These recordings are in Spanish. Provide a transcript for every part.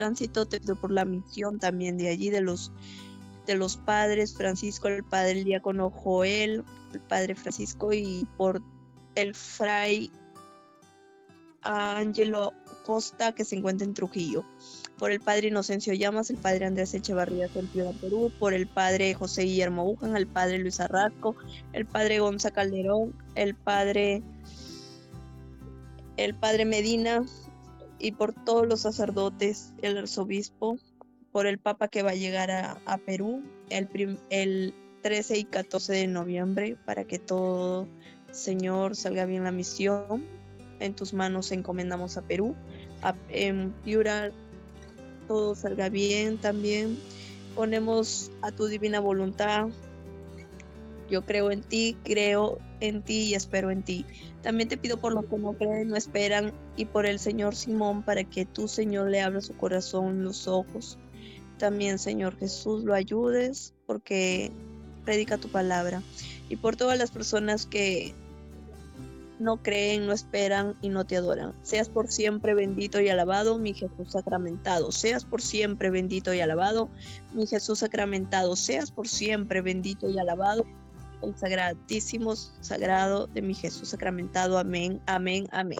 tránsito, te pido por la misión también de allí, de los padres Francisco, el padre diácono Joel, el padre Francisco, y por el fray Ángelo Costa, que se encuentra en Trujillo, por el padre Inocencio Llamas, el padre Andrés Echevarría del Perú, por el padre José Guillermo Ujan, el padre Luis Arrasco, el padre Gonza Calderón, el padre Medina, y por todos los sacerdotes, el arzobispo, por el papa que va a llegar a Perú el 13 y 14 de noviembre, para que todo, Señor, salga bien la misión. En tus manos encomendamos a Perú, en Piura todo salga bien también. Ponemos a tu divina voluntad. Yo creo en ti y espero en ti. También te pido por los que no creen, no esperan, y por el Señor Simón, para que tú, Señor, le abras su corazón, los ojos. También, Señor Jesús, lo ayudes, porque predica tu palabra. Y por todas las personas que no creen, no esperan y no te adoran. Seas por siempre bendito y alabado, mi Jesús sacramentado. Seas por siempre bendito y alabado, mi Jesús sacramentado. Seas por siempre bendito y alabado, el sagradísimo sagrado de mi Jesús sacramentado. Amén, amén, amén.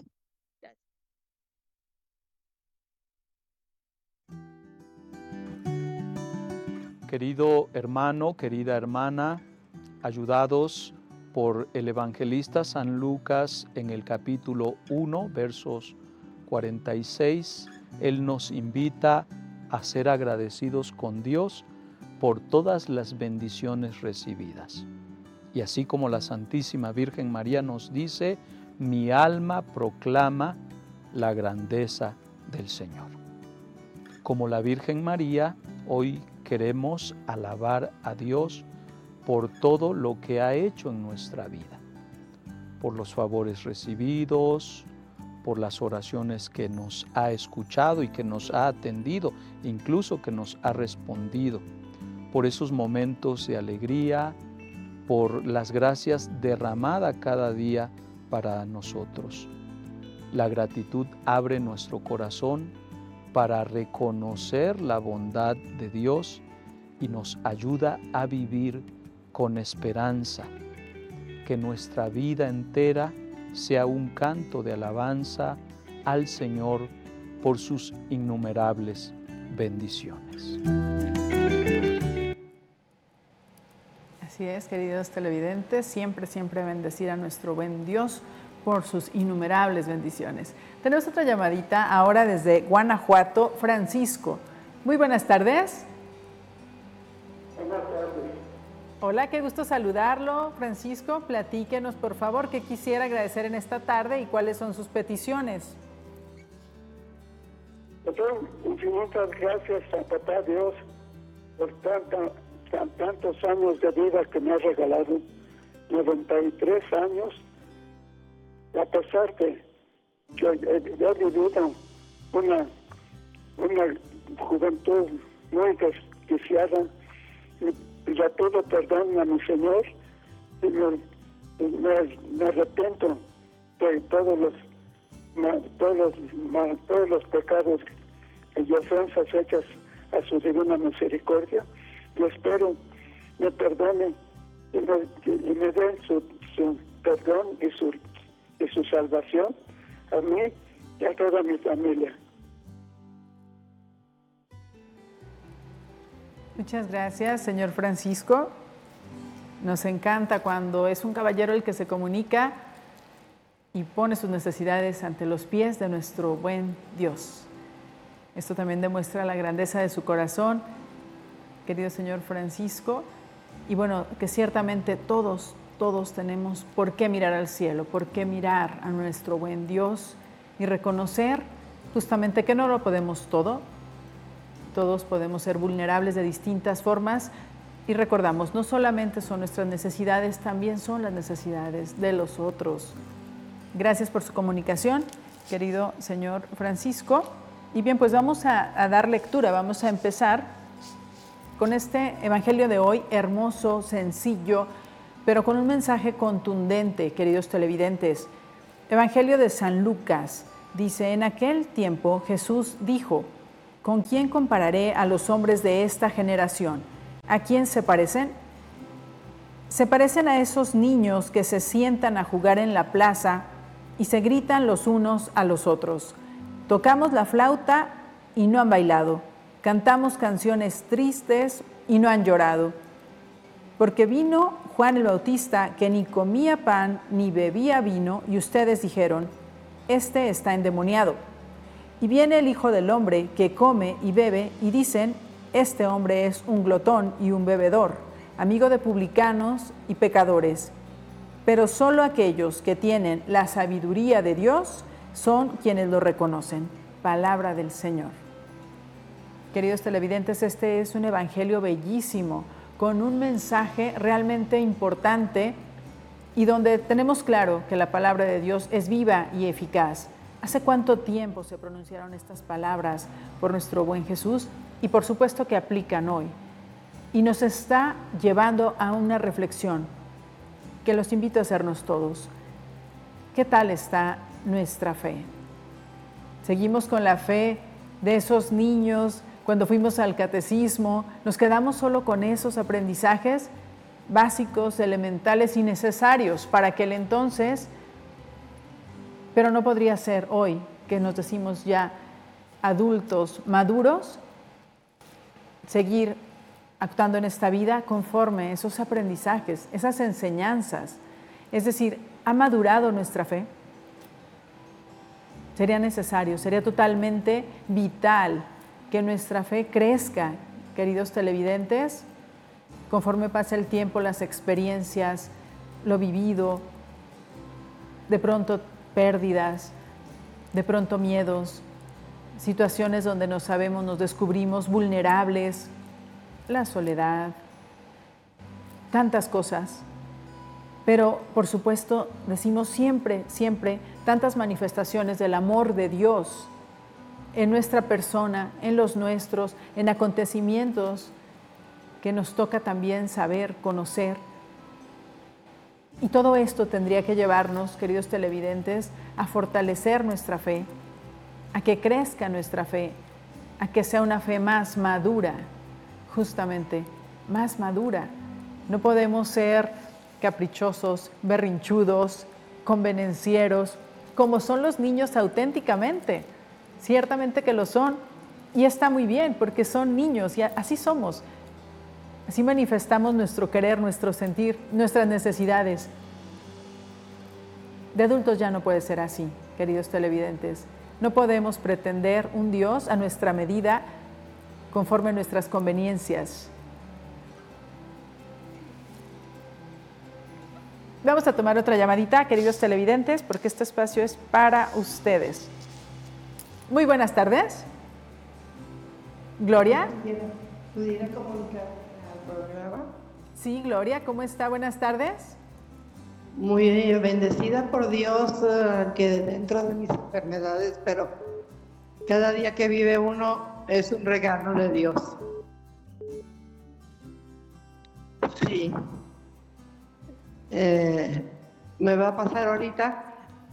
Querido hermano, querida hermana, ayudados por el evangelista San Lucas en el capítulo 1, versos 46, él nos invita a ser agradecidos con Dios por todas las bendiciones recibidas. Y así como la Santísima Virgen María nos dice, mi alma proclama la grandeza del Señor. Como la Virgen María, hoy queremos alabar a Dios por todo lo que ha hecho en nuestra vida, por los favores recibidos, por las oraciones que nos ha escuchado y que nos ha atendido, incluso que nos ha respondido, por esos momentos de alegría, por las gracias derramadas cada día para nosotros. La gratitud abre nuestro corazón para reconocer la bondad de Dios y nos ayuda a vivir con esperanza, que nuestra vida entera sea un canto de alabanza al Señor por sus innumerables bendiciones. Así es, queridos televidentes, siempre bendecir a nuestro buen Dios por sus innumerables bendiciones. Tenemos otra llamadita ahora desde Guanajuato, Francisco. Muy buenas tardes. Buenas tardes. Hola, qué gusto saludarlo, Francisco. Platíquenos, por favor, qué quisiera agradecer en esta tarde y cuáles son sus peticiones. Doctor, infinitas gracias a Papá Dios por tantos años de vida que me ha regalado, 93 años, a pesar de que he vivido una juventud muy desquiciada, y le pido perdón a mi Señor y me arrepiento de todos los pecados y ofensas hechas a su divina misericordia. Y espero me perdone y me dé su perdón y su salvación a mí y a toda mi familia. Muchas gracias, señor Francisco. Nos encanta cuando es un caballero el que se comunica y pone sus necesidades ante los pies de nuestro buen Dios. Esto también demuestra la grandeza de su corazón, querido señor Francisco. Y bueno, que ciertamente todos tenemos por qué mirar al cielo, por qué mirar a nuestro buen Dios y reconocer justamente que no lo podemos todo. Todos podemos ser vulnerables de distintas formas y recordamos, no solamente son nuestras necesidades, también son las necesidades de los otros. Gracias por su comunicación, querido señor Francisco. Y bien, pues vamos a dar lectura, vamos a empezar con este evangelio de hoy, hermoso, sencillo, pero con un mensaje contundente, queridos televidentes. Evangelio de San Lucas dice, en aquel tiempo Jesús dijo, ¿con quién compararé a los hombres de esta generación? ¿A quién se parecen? Se parecen a esos niños que se sientan a jugar en la plaza y se gritan los unos a los otros. Tocamos la flauta y no han bailado. Cantamos canciones tristes y no han llorado. Porque vino Juan el Bautista, que ni comía pan ni bebía vino, y ustedes dijeron, este está endemoniado. Y viene el Hijo del Hombre, que come y bebe, y dicen, este hombre es un glotón y un bebedor, amigo de publicanos y pecadores. Pero solo aquellos que tienen la sabiduría de Dios son quienes lo reconocen. Palabra del Señor. Queridos televidentes, este es un evangelio bellísimo, con un mensaje realmente importante y donde tenemos claro que la palabra de Dios es viva y eficaz. ¿Hace cuánto tiempo se pronunciaron estas palabras por nuestro buen Jesús? Y por supuesto que aplican hoy. Y nos está llevando a una reflexión que los invito a hacernos todos. ¿Qué tal está nuestra fe? ¿Seguimos con la fe de esos niños cuando fuimos al catecismo? ¿Nos quedamos solo con esos aprendizajes básicos, elementales y necesarios para aquel entonces? Pero no podría ser hoy que nos decimos ya adultos, maduros, seguir actuando en esta vida conforme a esos aprendizajes, esas enseñanzas. Es decir, ¿ha madurado nuestra fe? Sería necesario, sería totalmente vital que nuestra fe crezca, queridos televidentes, conforme pasa el tiempo, las experiencias, lo vivido, de pronto pérdidas, de pronto miedos, situaciones donde nos descubrimos vulnerables, la soledad, tantas cosas. Pero, por supuesto, decimos siempre, siempre, tantas manifestaciones del amor de Dios en nuestra persona, en los nuestros, en acontecimientos que nos toca también saber, conocer. Y todo esto tendría que llevarnos, queridos televidentes, a fortalecer nuestra fe, a que crezca nuestra fe, a que sea una fe más madura, justamente, más madura. No podemos ser caprichosos, berrinchudos, convenencieros, como son los niños auténticamente. Ciertamente que lo son, y está muy bien, porque son niños, y así somos. Así manifestamos nuestro querer, nuestro sentir, nuestras necesidades. De adultos ya no puede ser así, queridos televidentes. No podemos pretender un Dios a nuestra medida, conforme a nuestras conveniencias. Vamos a tomar otra llamadita, queridos televidentes, porque este espacio es para ustedes. Muy buenas tardes. Gloria. ¿Pudiera comunicar al programa? Sí, Gloria, ¿cómo está? Buenas tardes. Muy bendecida por Dios, que dentro de mis enfermedades, pero cada día que vive uno es un regalo de Dios. Sí. ¿Me va a pasar ahorita?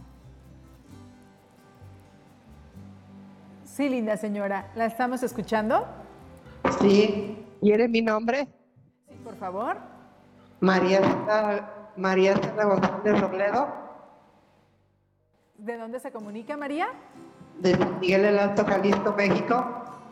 Sí, linda señora, ¿la estamos escuchando? Sí. ¿Quiere mi nombre? Sí, por favor. María Estela González Robledo. ¿De dónde se comunica, María? De San Miguel el Alto, Jalisco, México.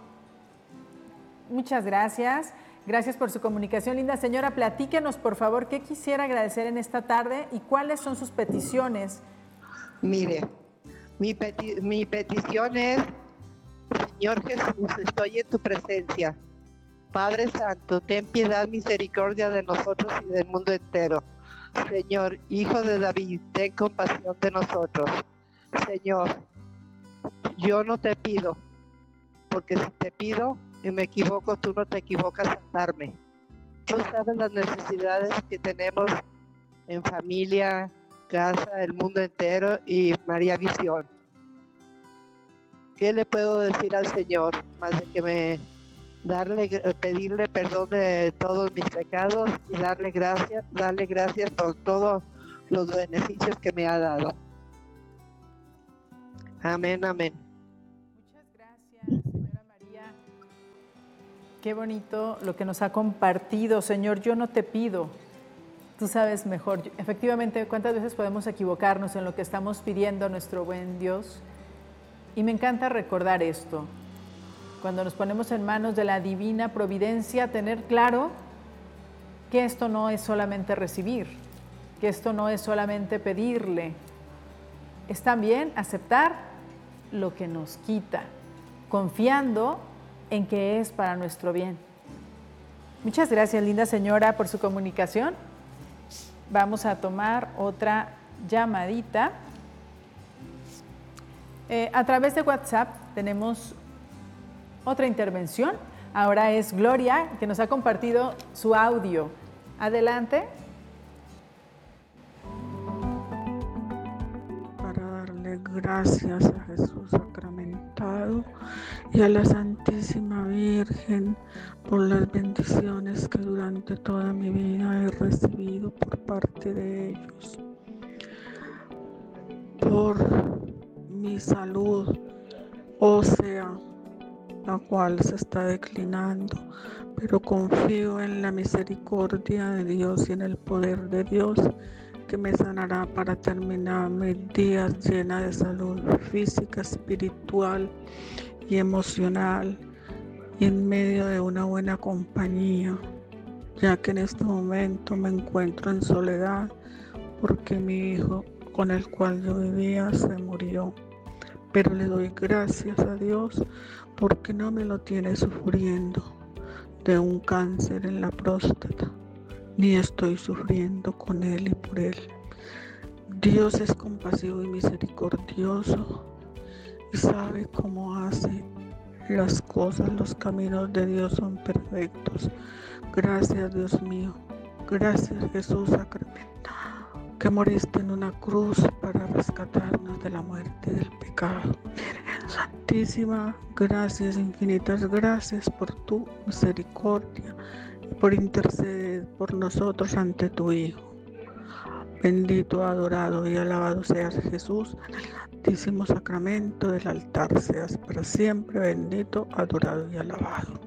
Muchas gracias. Gracias por su comunicación, linda señora. Platíquenos, por favor, qué quisiera agradecer en esta tarde y cuáles son sus peticiones. Mire, mi petición es: Señor Jesús, estoy en tu presencia. Padre Santo, ten piedad, misericordia de nosotros y del mundo entero. Señor, Hijo de David, ten compasión de nosotros. Señor, yo no te pido, porque si te pido y me equivoco, tú no te equivocas al darme. Tú sabes las necesidades que tenemos en familia, casa, el mundo entero y María Visión. ¿Qué le puedo decir al Señor más de que pedirle perdón de todos mis pecados y darle gracias por todos los beneficios que me ha dado? Amén, amén. Muchas gracias, señora María. qué bonito lo que nos ha compartido. Señor, yo no te pido, tú sabes mejor. Efectivamente, ¿cuántas veces podemos equivocarnos en lo que estamos pidiendo a nuestro buen Dios? Y me encanta recordar esto. Cuando nos ponemos en manos de la divina providencia, tener claro que esto no es solamente recibir, que esto no es solamente pedirle, es también aceptar lo que nos quita, confiando en que es para nuestro bien. Muchas gracias, linda señora, por su comunicación. Vamos a tomar otra llamadita. A través de WhatsApp tenemos otra intervención. Ahora es Gloria, que nos ha compartido su audio. Adelante. Para darle gracias a Jesús sacramentado y a la Santísima Virgen por las bendiciones que durante toda mi vida he recibido por parte de ellos, por mi salud ósea, la cual se está declinando, pero confío en la misericordia de Dios y en el poder de Dios que me sanará para terminar mis días llena de salud física, espiritual y emocional, y en medio de una buena compañía, ya que en este momento me encuentro en soledad porque mi hijo con el cual yo vivía se murió. Pero le doy gracias a Dios porque no me lo tiene sufriendo de un cáncer en la próstata, ni estoy sufriendo con él y por él. Dios es compasivo y misericordioso y sabe cómo hace las cosas. Los caminos de Dios son perfectos. Gracias, Dios mío. Gracias, Jesús sacramentado, que moriste en una cruz para rescatarnos de la muerte del pecado. Santísima, gracias, infinitas gracias por tu misericordia y por interceder por nosotros ante tu Hijo. Bendito, adorado y alabado seas, Jesús, en el Santísimo Sacramento del altar. Seas para siempre bendito, adorado y alabado.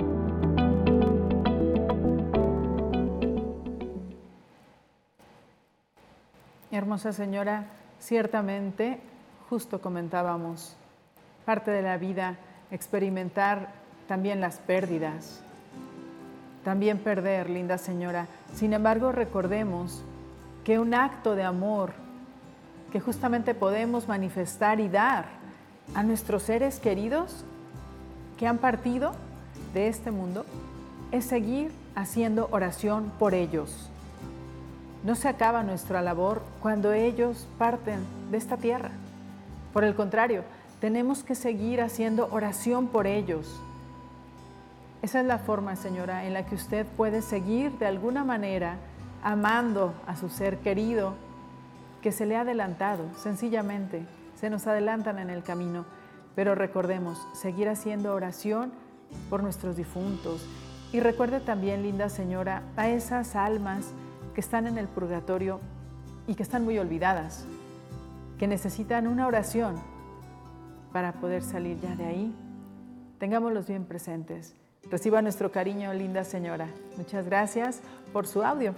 Hermosa señora, ciertamente, justo comentábamos, parte de la vida, experimentar también las pérdidas, también perder, linda señora. Sin embargo, recordemos que un acto de amor que justamente podemos manifestar y dar a nuestros seres queridos que han partido de este mundo es seguir haciendo oración por ellos. No se acaba nuestra labor cuando ellos parten de esta tierra. Por el contrario, tenemos que seguir haciendo oración por ellos. Esa es la forma, señora, en la que usted puede seguir de alguna manera amando a su ser querido que se le ha adelantado. Sencillamente, se nos adelantan en el camino. Pero recordemos, seguir haciendo oración por nuestros difuntos. Y recuerde también, linda señora, a esas almas que están en el purgatorio y que están muy olvidadas, que necesitan una oración para poder salir ya de ahí. Tengámoslos bien presentes. Reciba nuestro cariño, linda señora. Muchas gracias por su audio.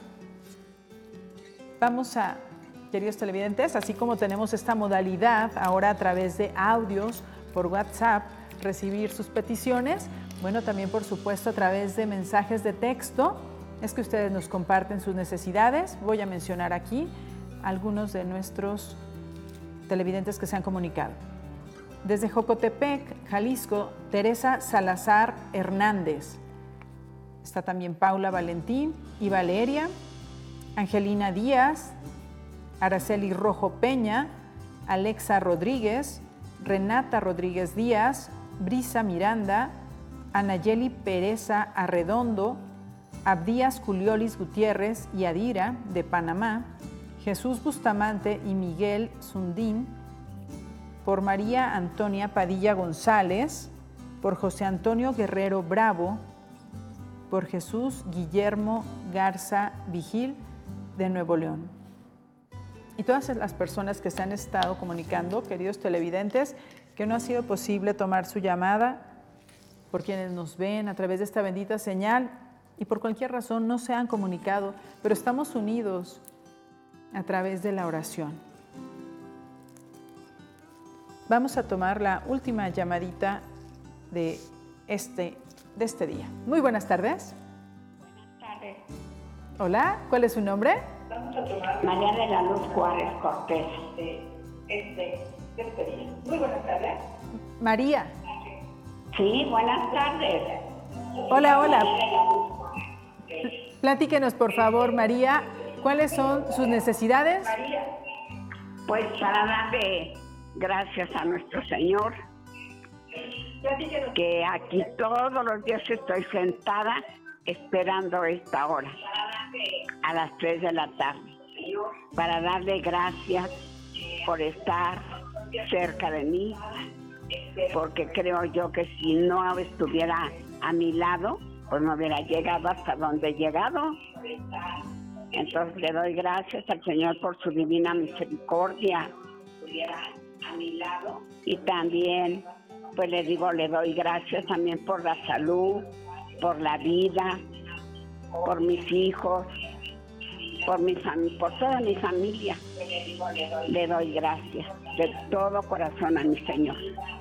Vamos a, queridos televidentes, así como tenemos esta modalidad ahora a través de audios por WhatsApp, recibir sus peticiones, bueno, también por supuesto a través de mensajes de texto, es que ustedes nos comparten sus necesidades. Voy a mencionar aquí algunos de nuestros televidentes que se han comunicado. Desde Jocotepec, Jalisco, Teresa Salazar Hernández. Está también Paula Valentín y Valeria, Angelina Díaz, Araceli Rojo Peña, Alexa Rodríguez, Renata Rodríguez Díaz, Brisa Miranda, Anayeli Pereza Arredondo, Abdías Culiolis Gutiérrez y Adira, de Panamá, Jesús Bustamante y Miguel Sundín, por María Antonia Padilla González, por José Antonio Guerrero Bravo, por Jesús Guillermo Garza Vigil, de Nuevo León. Y todas las personas que se han estado comunicando, queridos televidentes, que no ha sido posible tomar su llamada, por quienes nos ven a través de esta bendita señal y por cualquier razón no se han comunicado, pero estamos unidos a través de la oración. Vamos a tomar la última llamadita de este día. Muy buenas tardes. Buenas tardes. Hola, ¿cuál es su nombre? María de la Luz Juárez Cortés. Muy buenas tardes. María. Sí, buenas tardes. Hola. Platíquenos, por favor, María, ¿cuáles son sus necesidades? Pues para darle gracias a nuestro Señor, que aquí todos los días estoy sentada esperando esta hora, a las 3 de la tarde, para darle gracias por estar cerca de mí, porque creo yo que si no estuviera a mi lado, pues no hubiera llegado hasta donde he llegado. Entonces le doy gracias al Señor por su divina misericordia. Y también, pues le doy gracias también por la salud, por la vida, por mis hijos, por toda mi familia. Le doy gracias de todo corazón a mi Señor.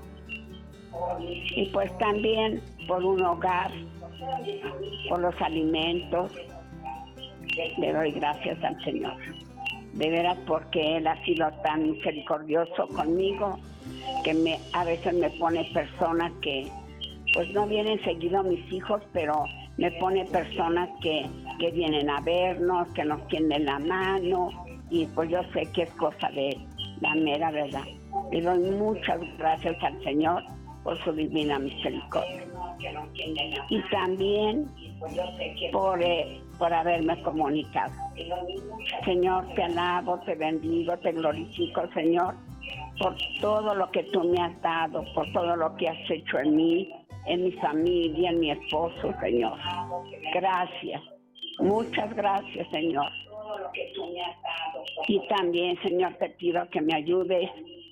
Y pues también por un hogar, por los alimentos, le doy gracias al Señor. De veras, porque Él ha sido tan misericordioso conmigo, que a veces me pone personas que, pues no vienen seguido mis hijos, pero me pone personas que vienen a vernos, que nos tienden la mano, y pues yo sé que es cosa de Él, la mera verdad. Le doy muchas gracias al Señor por su divina misericordia. Y también por haberme comunicado. Señor, te alabo, te bendigo, te glorifico, Señor, por todo lo que tú me has dado, por todo lo que has hecho en mí, en mi familia, en mi esposo, Señor. Gracias, muchas gracias, Señor. Y también, Señor, te pido que me ayudes.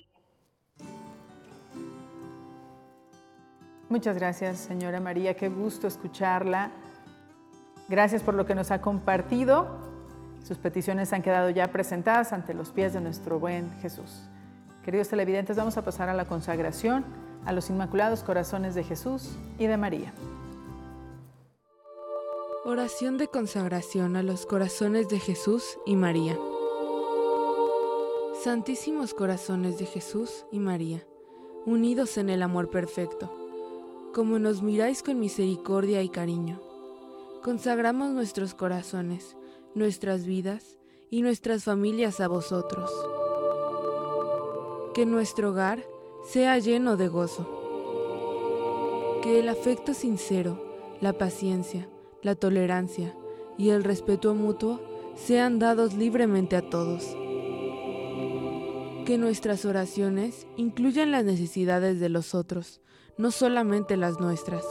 Muchas gracias, señora María, qué gusto escucharla. Gracias por lo que nos ha compartido. Sus peticiones han quedado ya presentadas ante los pies de nuestro buen Jesús. Queridos televidentes, vamos a pasar a la consagración a los Inmaculados Corazones de Jesús y de María. Oración de consagración a los corazones de Jesús y María. Santísimos corazones de Jesús y María, unidos en el amor perfecto, como nos miráis con misericordia y cariño, consagramos nuestros corazones, nuestras vidas y nuestras familias a vosotros. Que nuestro hogar sea lleno de gozo. Que el afecto sincero, la paciencia, la tolerancia y el respeto mutuo sean dados libremente a todos. Que nuestras oraciones incluyan las necesidades de los otros, no solamente las nuestras.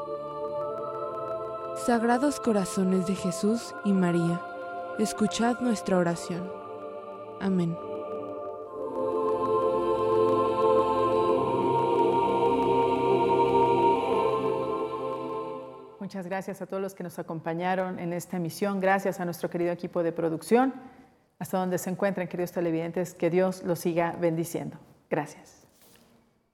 Sagrados corazones de Jesús y María, escuchad nuestra oración. Amén. Muchas gracias a todos los que nos acompañaron en esta emisión. Gracias a nuestro querido equipo de producción. Hasta donde se encuentren, queridos televidentes, que Dios los siga bendiciendo. Gracias.